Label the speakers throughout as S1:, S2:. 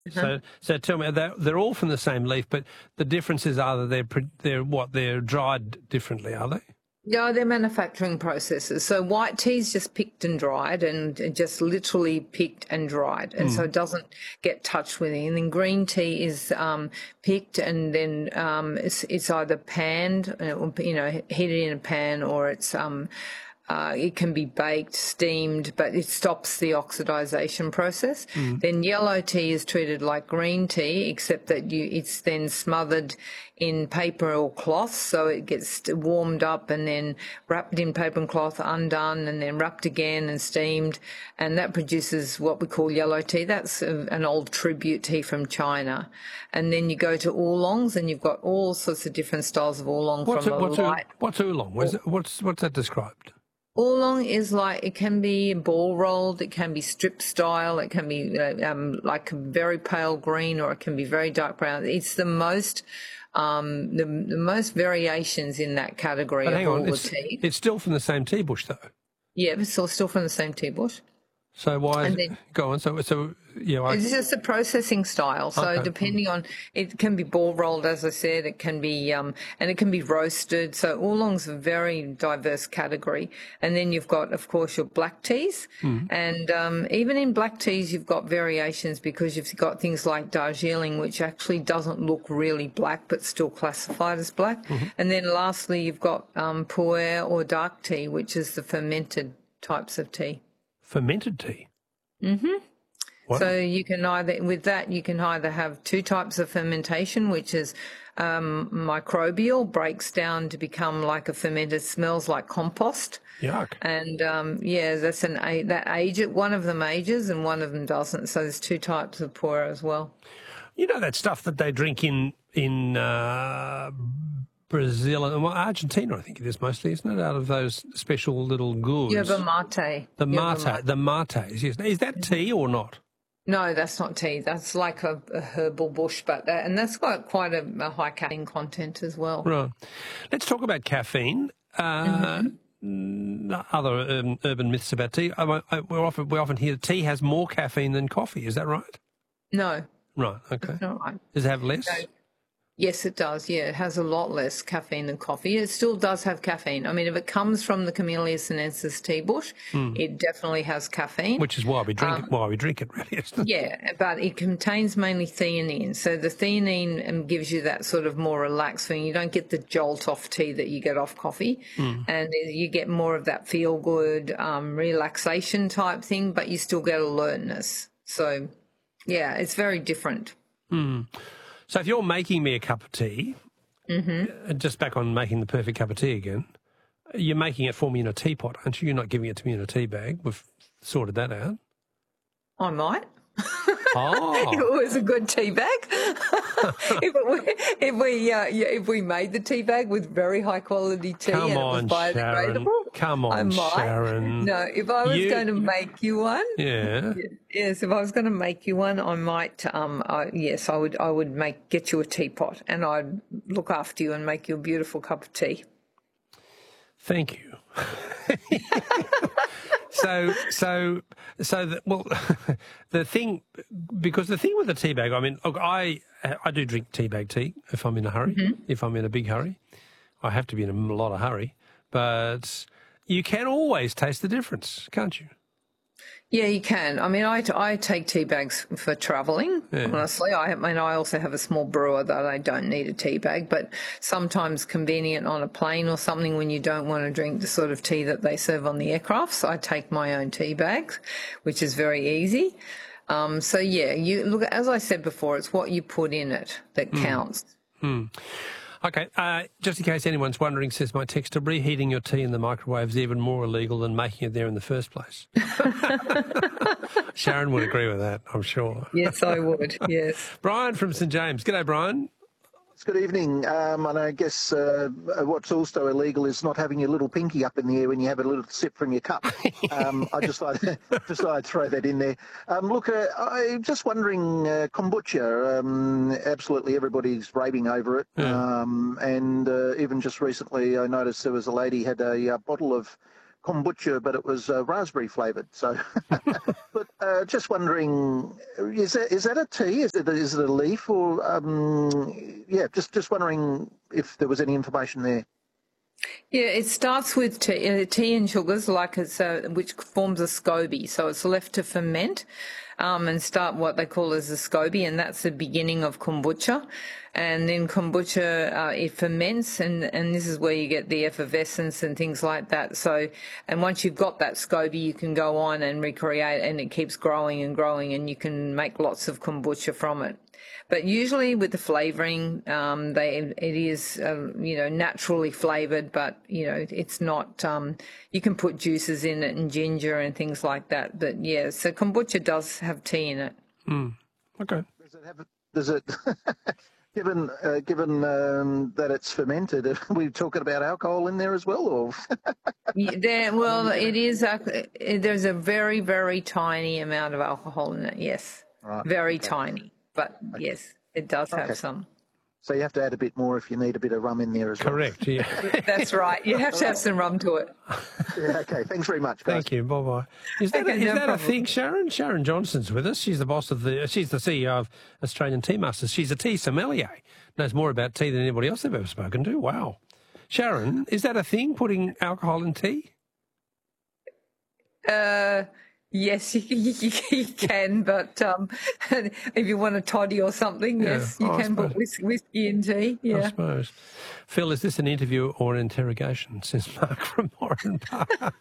S1: So tell me, they're all from the same leaf, but the difference is either they're dried differently, are they?
S2: Yeah, they're manufacturing processes. So white tea is just picked and dried, and just literally picked and dried, and so it doesn't get touched with it. And then green tea is picked, and then it's either panned, heated in a pan, or it can be baked, steamed, but it stops the oxidization process. Then yellow tea is treated like green tea, except that it's then smothered in paper or cloth, so it gets warmed up and then wrapped in paper and cloth, undone, and then wrapped again and steamed, and that produces what we call yellow tea. That's an old tribute tea from China. And then you go to oolongs, and you've got all sorts of different styles of oolong. What's
S1: oolong? What's that described?
S2: Oolong is it can be ball rolled, it can be strip style, it can be like a very pale green, or it can be very dark brown. It's the most most variations in that category of all the tea.
S1: It's still from the same tea bush, though.
S2: Yeah, it's still from the same tea bush.
S1: So why is it? Go on.
S2: It's just a processing style. So depending on, it can be ball rolled, as I said, it can be, and it can be roasted. So oolong's a very diverse category. And then you've got, of course, your black teas. And even in black teas, you've got variations, because you've got things like Darjeeling, which actually doesn't look really black, but still classified as black. And then lastly, you've got pu'er or dark tea, which is the fermented types of tea.
S1: Fermented tea?
S2: Wow. So you can either have two types of fermentation, which is microbial, breaks down to become like a fermented, smells like compost.
S1: Yuck.
S2: And that's that age. One of them ages and one of them doesn't. So there's two types of pu'er as well.
S1: You know that stuff that they drink in Brazil and Argentina, I think it is mostly, isn't it? Out of those special little gourds.
S2: Yerba mate.
S1: The mates, yes. Is that tea or not?
S2: No, that's not tea. That's like a herbal bush, and that's got quite a high caffeine content as well.
S1: Right. Let's talk about caffeine. Other urban myths about tea. We often hear tea has more caffeine than coffee. Is that right?
S2: No.
S1: Right. Okay.
S2: That's not right.
S1: Does it have less?
S2: No. Yes, it does. Yeah, it has a lot less caffeine than coffee. It still does have caffeine. I mean, if it comes from the Camellia sinensis tea bush, it definitely has caffeine.
S1: Which is why we drink it. Why we drink it, really, isn't it?
S2: Yeah, but it contains mainly theanine. So the theanine gives you that sort of more relaxed feeling. You don't get the jolt off tea that you get off coffee, and you get more of that feel good relaxation type thing, but you still get alertness. So, yeah, it's very different.
S1: So if you're making me a cup of tea, just back on making the perfect cup of tea again, you're making it for me in a teapot, aren't you? You're not giving it to me in a tea bag. We've sorted that out.
S2: I might.
S1: Oh.
S2: If it was a good tea bag. if we made the tea bag with very high quality tea and it was biodegradable,
S1: Sharon.
S2: No, if I was going to make you one,
S1: yes,
S2: if I was going to make you one, I might. Yes, I would get you a teapot, and I'd look after you and make you a beautiful cup of tea.
S1: Thank you. The thing with the tea bag, I mean, look, I do drink tea bag tea if I'm in a hurry, if I'm in a big hurry. I have to be in a lot of hurry, but you can always taste the difference, can't you?
S2: Yeah, you can. I mean, I take tea bags for travelling, honestly. I also have a small brewer that I don't need a tea bag, but sometimes convenient on a plane or something when you don't want to drink the sort of tea that they serve on the aircrafts. I take my own tea bags, which is very easy. So, yeah, you look, as I said before, it's what you put in it that counts.
S1: Okay, just in case anyone's wondering, says my texter, reheating your tea in the microwave is even more illegal than making it there in the first place. Sharon would agree with that, I'm sure.
S2: Yes, I would, yes.
S1: Brian from St James. G'day, Brian.
S3: Good evening. And I guess what's also illegal is not having your little pinky up in the air when you have a little sip from your cup. I just thought I'd throw that in there. Look, I'm just wondering, kombucha, absolutely everybody's raving over it. And even just recently I noticed there was a lady had a bottle of kombucha, but it was raspberry flavoured. So, but just wondering, is that a tea? Is it a leaf, or just wondering if there was any information there.
S2: Yeah, it starts with tea and sugars, like which forms a SCOBY. So it's left to ferment and start what they call as a SCOBY, and that's the beginning of kombucha. And then kombucha, it ferments, and this is where you get the effervescence and things like that. So, and once you've got that SCOBY, you can go on and recreate, and it keeps growing and growing, and you can make lots of kombucha from it. But usually with the flavouring, it is naturally flavoured, but it's not. You can put juices in it and ginger and things like that. But yeah, so kombucha does have tea in it.
S1: Okay.
S3: Does it? Given that it's fermented, are we talking about alcohol in there as well, or?
S2: It is. There's a very, very tiny amount of alcohol in it. Yes,
S3: right.
S2: Very tiny. But yes, it does have some.
S3: So you have to add a bit more if you need a bit of rum in there as well.
S1: Correct, yeah.
S2: That's right. You have to have some rum to it.
S3: Yeah, okay. Thanks very much, guys.
S1: Thank you. Bye-bye. Is that a thing, Sharon? Sharon Johnson's with us. She's the boss she's the CEO of Australian Tea Masters. She's a tea sommelier. Knows more about tea than anybody else they've ever spoken to. Wow. Sharon, is that a thing, putting alcohol in tea?
S2: Yes, you can, but if you want a toddy or something, yes, you can put whiskey in tea. Yeah,
S1: I suppose. Phil, is this an interview or an interrogation? Says Mark from Moran Park.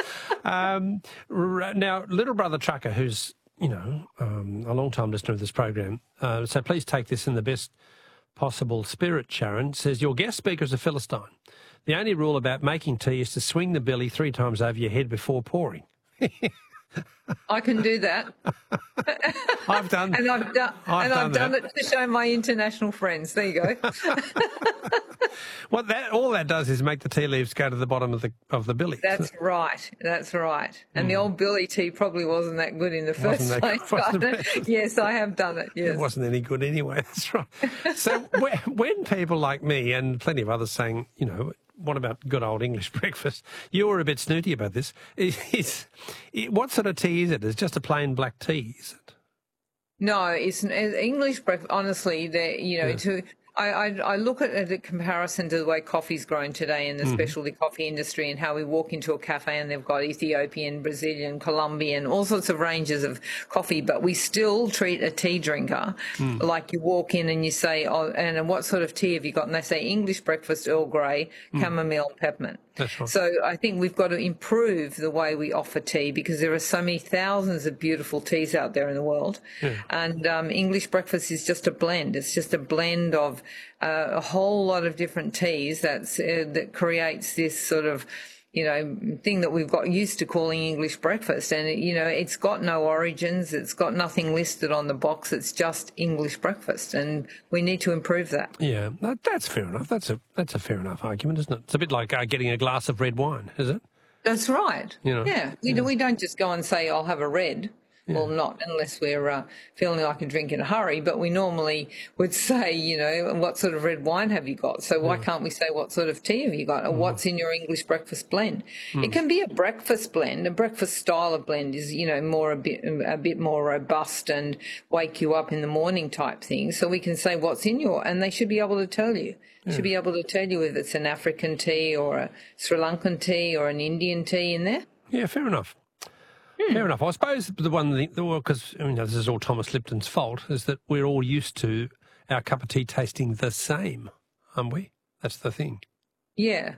S1: Now, little brother Trucker, who's a long-time listener of this program, so please take this in the best possible spirit. Sharon says your guest speaker is a Philistine. The only rule about making tea is to swing the billy 3 times over your head before pouring.
S2: I can do that.
S1: I've done
S2: it to show my international friends. There you go.
S1: All that does is make the tea leaves go to the bottom of the billy.
S2: That's right. And the old billy tea probably wasn't that good in the first place. Yes, I have done it. Yes,
S1: it wasn't any good anyway. That's right. So when people like me and plenty of others saying, what about good old English breakfast? You were a bit snooty about this. What sort of tea is it? It's just a plain black tea, is it?
S2: No, it's an English breakfast. Honestly, I look at it in comparison to the way coffee's grown today in the specialty coffee industry, and how we walk into a cafe and they've got Ethiopian, Brazilian, Colombian, all sorts of ranges of coffee, but we still treat a tea drinker like you walk in and you say, oh, and what sort of tea have you got? And they say English breakfast, Earl Grey, chamomile and peppermint.
S1: That's right.
S2: So I think we've got to improve the way we offer tea, because there are so many thousands of beautiful teas out there in the world. Yeah. And English breakfast is just a blend. It's just a blend of a whole lot of different teas that creates this sort of, thing that we've got used to calling English breakfast. And, it's got no origins. It's got nothing listed on the box. It's just English breakfast. And we need to improve that.
S1: Yeah, that's fair enough. That's a fair enough argument, isn't it? It's a bit like getting a glass of red wine, is it?
S2: That's right. Yeah. We don't just go and say, I'll have a red. Yeah. Well, not unless we're feeling like a drink in a hurry, but we normally would say, what sort of red wine have you got? So why can't we say what sort of tea have you got, or what's in your English breakfast blend? It can be a breakfast blend. A breakfast style of blend is, a bit more robust and wake you up in the morning type thing. So we can say what's in and they should be able to tell you. Yeah. Should be able to tell you if it's an African tea or a Sri Lankan tea or an Indian tea in there.
S1: Yeah, fair enough. Fair enough. I suppose because this is all Thomas Lipton's fault, is that we're all used to our cup of tea tasting the same, aren't we? That's the thing.
S2: Yeah.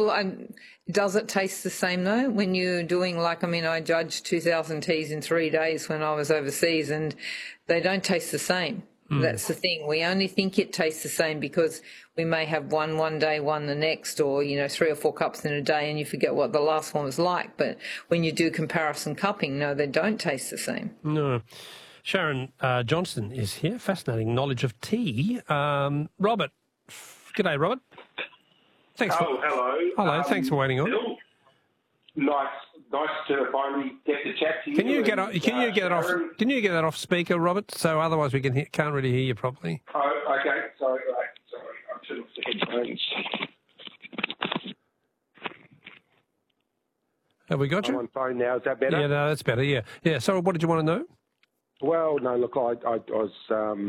S2: Does it taste the same though? When you're doing I judged 2,000 teas in 3 days when I was overseas, and they don't taste the same. That's the thing. We only think it tastes the same because we may have one day, one the next, or, 3 or 4 cups in a day, and you forget what the last one was like. But when you do comparison cupping, no, they don't taste the same.
S1: No. Sharon Johnston is here. Fascinating knowledge of tea. Robert. G'day, Robert. Thanks.
S4: Hello.
S1: Hello. Thanks for waiting on.
S4: Bill, nice to finally get to chat to you.
S1: Can you get that off speaker, Robert? So otherwise we can't really hear you properly.
S4: Oh, okay. Sorry. I'm turning off the headphones.
S1: Have we got
S5: I'm
S1: you?
S5: on phone now. Is that better?
S1: Yeah, no, that's better. Yeah. Yeah. So what did you want to know?
S5: Well, no, look, I was